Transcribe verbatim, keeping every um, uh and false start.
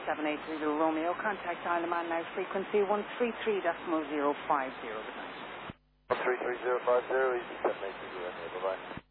seven eight zero Romeo. Contact Isle of Man now. Frequency one three three point zero five zero. one three three zero five zero, easy seven eight zero Romeo. Bye-bye.